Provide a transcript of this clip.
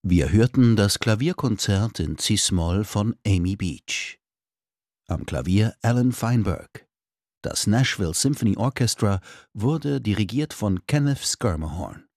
Wir hörten das Klavierkonzert in Cis-Moll von Amy Beach. Am Klavier Alan Feinberg. Das Nashville Symphony Orchestra wurde dirigiert von Kenneth Schermerhorn.